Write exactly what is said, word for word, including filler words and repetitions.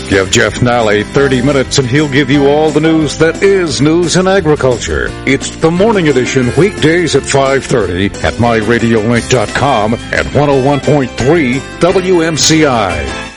Give Jeff Nally thirty minutes and he'll give you all the news that is news in agriculture. It's the Morning Edition, weekdays at five thirty at my radio link dot com at one oh one point three W M C I.